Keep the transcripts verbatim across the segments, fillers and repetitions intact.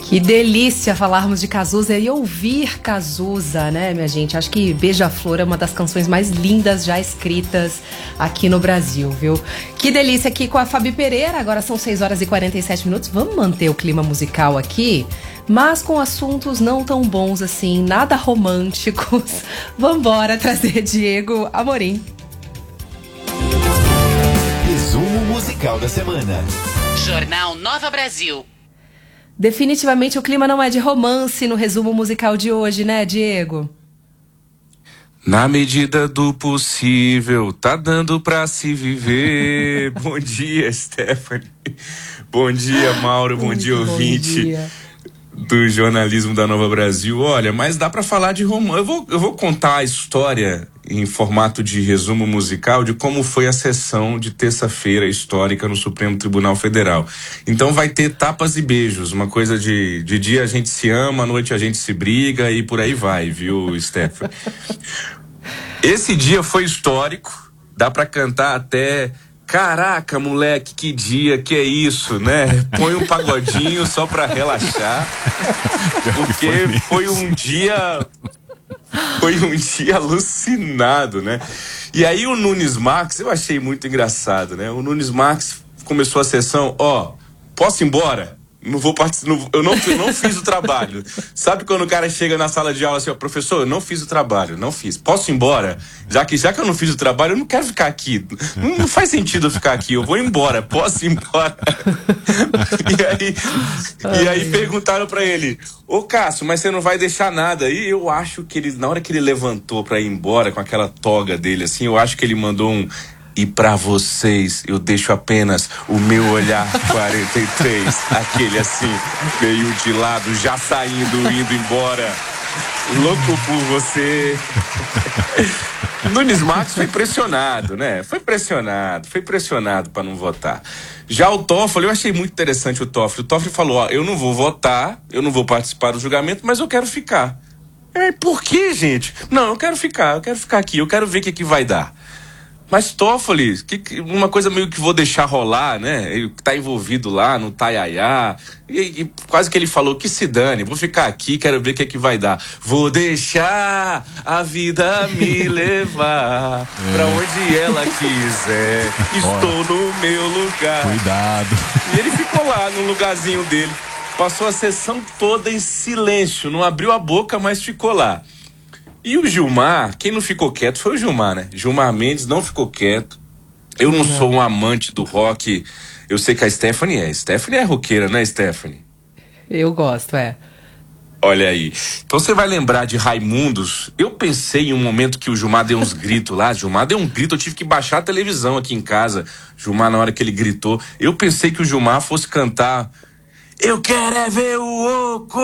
Que delícia falarmos de Cazuza e ouvir Cazuza, né, minha gente? Acho que Beija-Flor é uma das canções mais lindas já escritas aqui no Brasil, viu? Que delícia aqui com a Fabi Pereira. Agora são seis horas e quarenta e sete minutos. Vamos manter o clima musical aqui, mas com assuntos não tão bons assim, nada românticos. Vambora trazer Diego Amorim. Resumo musical da semana. Jornal Nova Brasil. Definitivamente o clima não é de romance no resumo musical de hoje, né, Diego? Na medida do possível, tá dando pra se viver. Bom dia, Stephanie. Bom dia, Mauro. Bom Muito dia, ouvinte. Bom dia. Do jornalismo da Nova Brasil. Olha, mas dá pra falar de romance. Eu vou, eu vou contar a história em formato de resumo musical de como foi a sessão de terça-feira histórica no Supremo Tribunal Federal. Então vai ter tapas e beijos, uma coisa de, de dia a gente se ama, à noite a gente se briga e por aí vai, viu, Stefan? Esse dia foi histórico, dá pra cantar até... Caraca, moleque, que dia, que é isso, né? Põe um pagodinho só pra relaxar, porque foi um dia, foi um dia alucinado, né? E aí o Nunes Marques, eu achei muito engraçado, né? O Nunes Marques começou a sessão, ó, posso ir embora? Não vou participar, eu não, eu não fiz o trabalho. Sabe quando o cara chega na sala de aula assim, ó, professor, eu não fiz o trabalho, não fiz. Posso ir embora? Já que, já que eu não fiz o trabalho, eu não quero ficar aqui. Não, não faz sentido eu ficar aqui, eu vou embora, posso ir embora? E aí, e aí perguntaram pra ele, ô Cássio, mas você não vai deixar nada? E eu acho que ele, na hora que ele levantou pra ir embora com aquela toga dele assim, eu acho que ele mandou um... E pra vocês, eu deixo apenas o meu olhar quarenta e três, aquele assim, meio de lado, já saindo, indo embora. Louco por você. Nunes Marques foi pressionado, né? Foi pressionado, foi pressionado pra não votar. Já o Toffoli, eu achei muito interessante o Toffoli. O Toffoli falou, ó, eu não vou votar, eu não vou participar do julgamento, mas eu quero ficar. É, por quê, gente? Não, eu quero ficar, eu quero ficar aqui, eu quero ver o que, que vai dar. Mas Toffoli, que, que, uma coisa meio que vou deixar rolar, né? Ele tá envolvido lá no Taiaiá. E, e quase que ele falou que se dane, vou ficar aqui, quero ver o que é que vai dar. Vou deixar a vida me levar é. pra onde ela quiser. Estou no meu lugar. Cuidado. E ele ficou lá no lugarzinho dele. Passou a sessão toda em silêncio, não abriu a boca, mas ficou lá. E o Gilmar, quem não ficou quieto foi o Gilmar, né? Gilmar Mendes não ficou quieto. Eu não sou um amante do rock. Eu sei que a Stephanie é. Stephanie é roqueira, né, Stephanie? Eu gosto, é. Olha aí. Então você vai lembrar de Raimundos. Eu pensei em um momento que o Gilmar deu uns gritos lá. Gilmar deu um grito, eu tive que baixar a televisão aqui em casa. Gilmar, na hora que ele gritou, eu pensei que o Gilmar fosse cantar... Eu quero é ver o oco!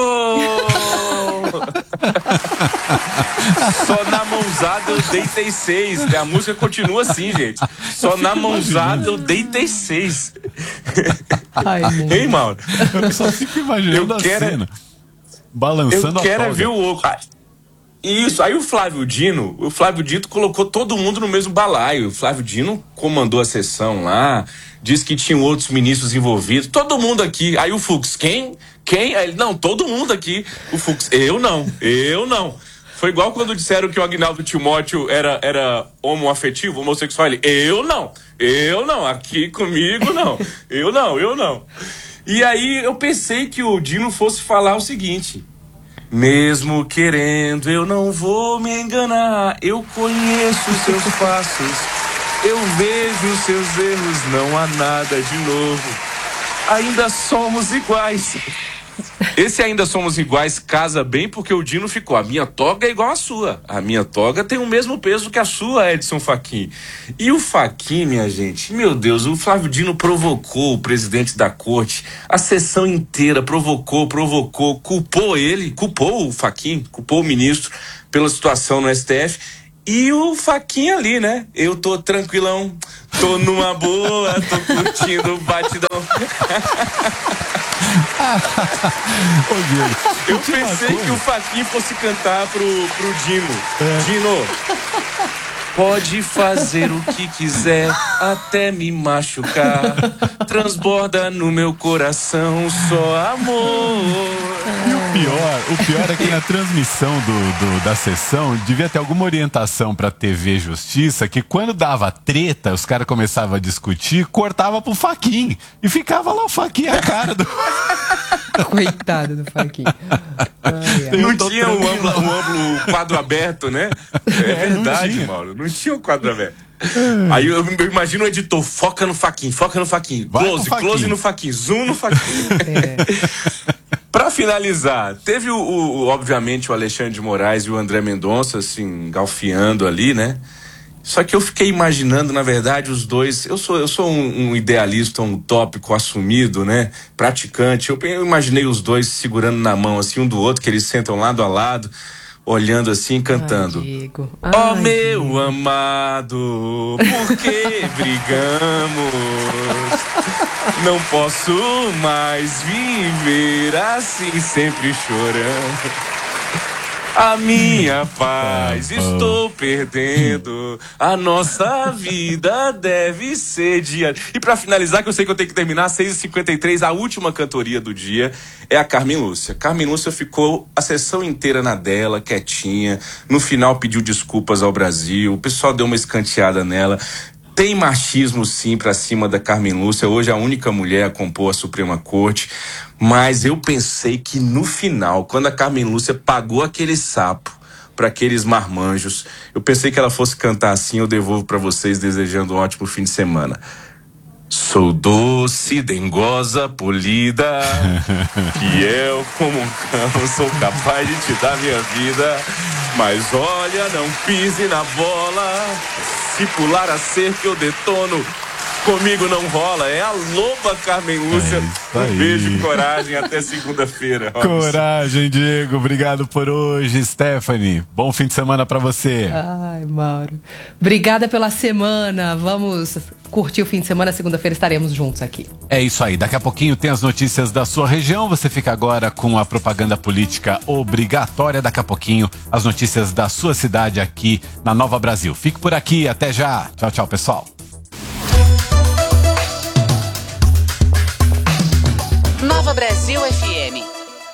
Só na mãozada eu deitei seis. A música continua assim, gente. Só na mãozada eu deitei seis. Ai, Hein, Mauro? Eu só fico imaginando eu a quero... cena. Balançando eu quero a é ver o oco. Ah, isso, aí o Flávio Dino, o Flávio Dino colocou todo mundo no mesmo balaio. O Flávio Dino comandou a sessão lá, disse que tinham outros ministros envolvidos, todo mundo aqui. Aí o Fux, quem? Quem? Aí ele, não, todo mundo aqui. O Fux, eu não, eu não. Foi igual quando disseram que o Agnaldo Timóteo era, era homoafetivo, homossexual. Ele, eu não, eu não, aqui comigo não, eu não, eu não. E aí eu pensei que o Dino fosse falar o seguinte... Mesmo querendo, eu não vou me enganar. Eu conheço os seus passos, eu vejo os seus erros, não há nada de novo. Ainda somos iguais. Esse Ainda Somos Iguais casa bem porque o Dino ficou, a minha toga é igual à sua. A minha toga tem o mesmo peso que a sua, Edson Fachin. E o Fachin, minha gente, meu Deus, o Flávio Dino provocou o presidente da corte, a sessão inteira provocou, provocou, culpou ele, culpou o Fachin, culpou o ministro pela situação no S T F. E o Fachin ali, né? Eu tô tranquilão, tô numa boa, tô curtindo o batidão. Ô, Diego, eu pensei que o Fachin fosse cantar pro, pro Dino. É. Dino, pode fazer o que quiser, até me machucar. Transborda no meu coração só amor. E o pior, o pior é que na transmissão do, do- da sessão devia ter alguma orientação pra T V Justiça que quando dava treta, os caras começavam a discutir, cortava pro Faquin e ficava lá o Faquin a cara do... Coitado do Faquinha. Ai, ai. Não tinha o amplo, o amplo quadro aberto, né? É não verdade, tinha. Mauro. Não tinha o quadro aberto. Aí eu, eu imagino o editor, foca no Faquin, foca no Faquin. Vai Close, com o Faquin. close no Faquin, zoom no Faquin. É. Pra finalizar, teve o, o- obviamente o Alexandre de Moraes e o André Mendonça, assim, galfiando ali, né? Só que eu fiquei imaginando, na verdade, os dois. Eu sou, eu sou um, um idealista, um utópico assumido, né? Praticante. Eu, eu imaginei os dois segurando na mão, assim, um do outro, que eles sentam lado a lado, olhando assim, cantando. Ai, Diego. Ó Ai, meu Diego. amado, por que brigamos? Não posso mais viver assim, sempre chorando. A minha paz estou perdendo. A nossa vida deve ser dia. E pra finalizar, que eu sei que eu tenho que terminar, seis e cinquenta e três, a última cantoria do dia é a Carmen Lúcia. Carmen Lúcia ficou a sessão inteira na dela, quietinha. No final pediu desculpas ao Brasil. O pessoal deu uma escanteada nela. Tem machismo, sim, pra cima da Carmen Lúcia. Hoje é a única mulher a compor a Suprema Corte. Mas eu pensei que no final, quando a Carmen Lúcia pagou aquele sapo para aqueles marmanjos, eu pensei que ela fosse cantar assim. Eu devolvo para vocês, desejando um ótimo fim de semana. Sou doce, dengosa, polida, fiel como um cão, sou capaz de te dar minha vida. Mas olha, não pise na bola, se pular a cerca eu detono. Comigo não rola, é a loba Carmen Lúcia. É isso aí. Um beijo e coragem, até segunda-feira. Robson. Coragem, Diego. Obrigado por hoje, Stephanie. Bom fim de semana pra você. Ai, Mauro. Obrigada pela semana. Vamos curtir o fim de semana. Segunda-feira estaremos juntos aqui. É isso aí. Daqui a pouquinho tem as notícias da sua região. Você fica agora com a propaganda política obrigatória. Daqui a pouquinho, as notícias da sua cidade aqui na Nova Brasil. Fique por aqui. Até já. Tchau, tchau, pessoal. Nova Brasil F M.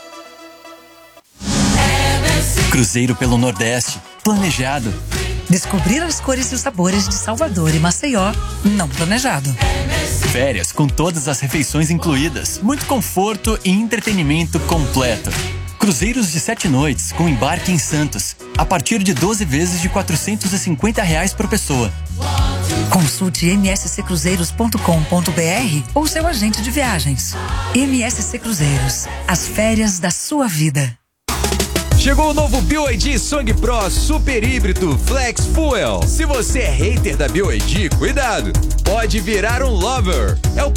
Cruzeiro pelo Nordeste, planejado. Descobrir as cores e os sabores de Salvador e Maceió, não planejado. Férias com todas as refeições incluídas, muito conforto e entretenimento completo. Cruzeiros de sete noites com embarque em Santos, a partir de doze vezes de quatrocentos e cinquenta reais por pessoa. Consulte m s c cruzeiros ponto com ponto b r ou seu agente de viagens. M S C Cruzeiros, as férias da sua vida. Chegou o novo B Y D Song Pro Super Híbrido Flex Fuel. Se você é hater da B Y D, cuidado, pode virar um lover. É o